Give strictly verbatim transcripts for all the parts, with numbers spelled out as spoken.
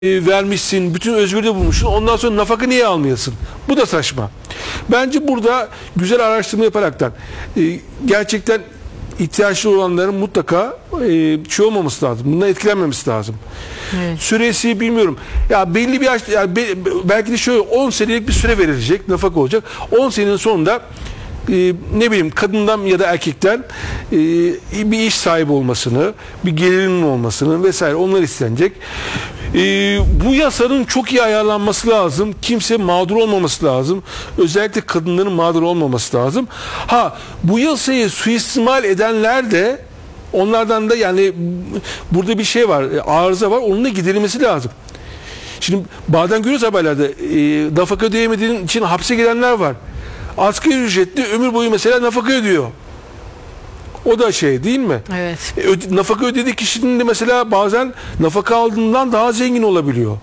vermişsin, bütün özgürlüğü bulmuşsun, ondan sonra nafaka niye almayasın? Bu da saçma. Bence burada güzel araştırma yaparaktan e, gerçekten ihtiyaçlı olanların mutlaka e, şey olmaması lazım. Bundan etkilenmemesi lazım. Evet. Süresi bilmiyorum. Ya belli bir yaş, yani be, belki de şöyle on senelik bir süre verilecek, nafaka olacak. on senenin sonunda e, ne bileyim kadından ya da erkekten e, bir iş sahibi olmasını, bir gelirinin olmasını vesaire onlar istenecek. Ee, bu yasanın çok iyi ayarlanması lazım. Kimse mağdur olmaması lazım. Özellikle kadınların mağdur olmaması lazım. Ha, bu yasayı suistimal edenler de onlardan da yani burada bir şey var, arıza var. Onun da giderilmesi lazım. Şimdi bazen görüyoruz haberlerde e, nafaka ödeyemediğin için hapse girenler var. Asgari ücretli ömür boyu mesela nafaka ödüyor. O da şey değil mi? Evet. Öde, nafaka ödediği kişinin de mesela bazen nafaka aldığından daha zengin olabiliyor.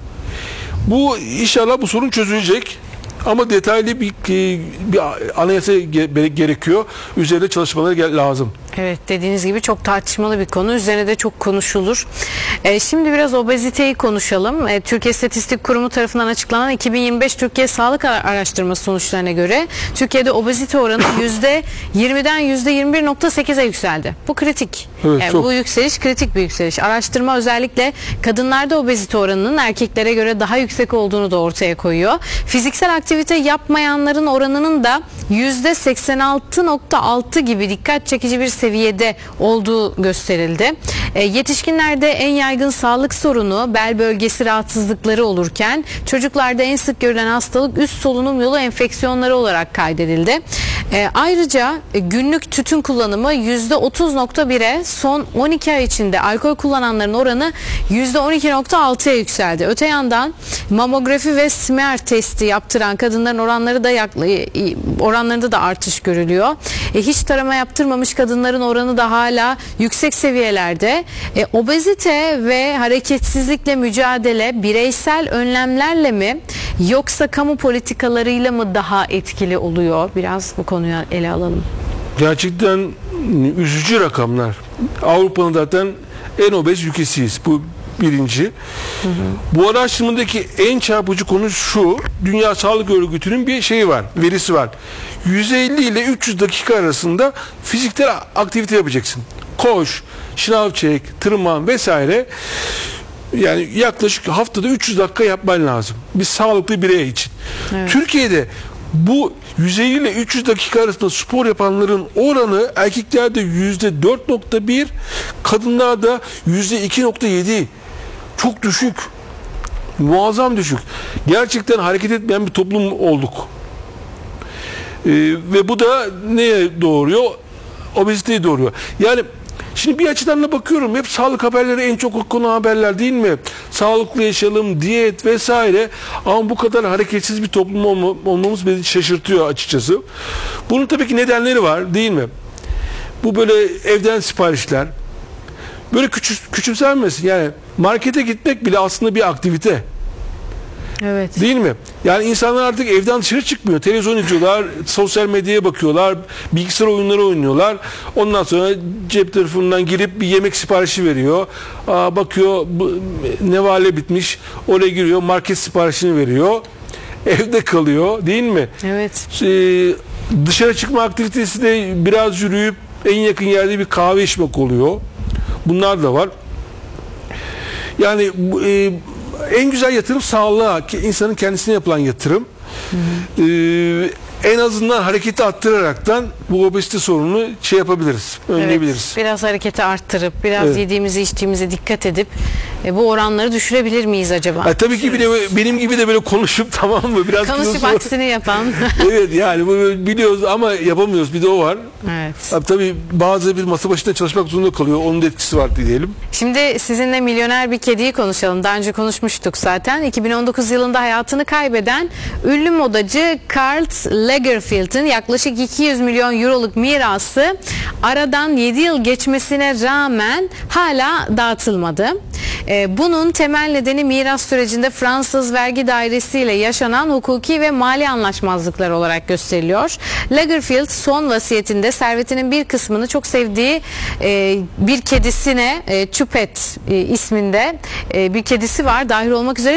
Bu inşallah bu sorun çözülecek. Ama detaylı bir, bir anayasa gerekiyor. Üzerinde çalışmaları lazım. Evet, dediğiniz gibi çok tartışmalı bir konu. Üzerine de çok konuşulur. Ee, şimdi biraz obeziteyi konuşalım. Ee, Türkiye İstatistik Kurumu tarafından açıklanan iki bin yirmi beş Türkiye Sağlık Araştırması sonuçlarına göre Türkiye'de obezite oranı yüzde yirmiden yüzde yirmi bir nokta sekize yükseldi. Bu kritik. Evet, yani çok. Bu yükseliş kritik bir yükseliş. Araştırma özellikle kadınlarda obezite oranının erkeklere göre daha yüksek olduğunu da ortaya koyuyor. Fiziksel aktivite yapmayanların oranının da yüzde seksen altı nokta altı gibi dikkat çekici bir seviyede olduğu gösterildi. E, yetişkinlerde en yaygın sağlık sorunu bel bölgesi rahatsızlıkları olurken çocuklarda en sık görülen hastalık üst solunum yolu enfeksiyonları olarak kaydedildi. E, ayrıca e, günlük tütün kullanımı yüzde otuz nokta bire, son on iki ay içinde alkol kullananların oranı yüzde on iki nokta altıya yükseldi. Öte yandan mamografi ve smear testi yaptıran kadınların oranları da oranlarında da artış görülüyor. E, hiç tarama yaptırmamış kadınların oranı da hala yüksek seviyelerde. E, obezite ve hareketsizlikle mücadele bireysel önlemlerle mi yoksa kamu politikalarıyla mı daha etkili oluyor? Biraz bu konuyu ele alalım. Gerçekten üzücü rakamlar. Avrupa'nın zaten en obez ülkesiyiz. Bu birinci. Hı hı. Bu araştırmadaki en çarpıcı konu şu: Dünya Sağlık Örgütü'nün bir şeyi var, verisi var. yüz elli ile üç yüz dakika arasında fiziksel aktivite yapacaksın. Koş, şınav çek, tırman vesaire. Yani yaklaşık haftada üç yüz dakika yapman lazım. Bir sağlıklı birey için. Evet. Türkiye'de bu yüz elli ile üç yüz dakika arasında spor yapanların oranı erkeklerde yüzde dört nokta bir, kadınlarda yüzde iki nokta yedi. Çok düşük. Muazzam düşük. Gerçekten hareket etmeyen bir toplum olduk. Ee, ve bu da neye doğuruyor? Obeziteyi doğuruyor. Yani şimdi bir açıdan da bakıyorum, hep sağlık haberleri en çok konu haberler değil mi? Sağlıklı yaşayalım, diyet vesaire. Ama bu kadar hareketsiz bir toplum olma, olmamız beni şaşırtıyor açıkçası. Bunun tabii ki nedenleri var değil mi? Bu böyle evden siparişler. Böyle küçük, küçümsenmesin. Yani markete gitmek bile aslında bir aktivite. Evet. Değil mi? Yani insanlar artık evden dışarı çıkmıyor. Televizyon izliyorlar, sosyal medyaya bakıyorlar, bilgisayar oyunları oynuyorlar. Ondan sonra cep telefonundan girip bir yemek siparişi veriyor. Aa, bakıyor bu, nevale bitmiş. Oraya giriyor, market siparişini veriyor. Evde kalıyor, değil mi? Evet. Ee, dışarı çıkma aktivitesi de biraz yürüyüp en yakın yerde bir kahve içmek oluyor. Bunlar da var. Yani e, en güzel yatırım sağlığa, insanın kendisine yapılan yatırım. Hı hı. Ee, en azından hareketi arttıraraktan bu obezite sorununu şey yapabiliriz, önleyebiliriz. Evet, biraz hareketi arttırıp, biraz evet. yediğimizi içtiğimize dikkat edip e, bu oranları düşürebilir miyiz acaba? Ha, tabii ki bir de benim gibi de böyle konuşup tamam mı? Biraz konuşup aksini yapan. Evet, yani bunu biliyoruz ama yapamıyoruz, bir de o var. Evet. Tabii, tabii bazı bir masa başında çalışmak zorunda kalıyor, onun da etkisi var diyelim. Şimdi sizinle milyoner bir kediyi konuşalım. Daha önce konuşmuştuk zaten. iki bin on dokuz yılında hayatını kaybeden ünlü modacı Karl Lagerfeld'in yaklaşık iki yüz milyon euroluk mirası aradan yedi yıl geçmesine rağmen hala dağıtılmadı. Ee, bunun temel nedeni miras sürecinde Fransız vergi dairesi ile yaşanan hukuki ve mali anlaşmazlıklar olarak gösteriliyor. Lagerfeld son vasiyetinde servetinin bir kısmını çok sevdiği e, bir kedisine, e, Chupet e, isminde e, bir kedisi var dahil olmak üzere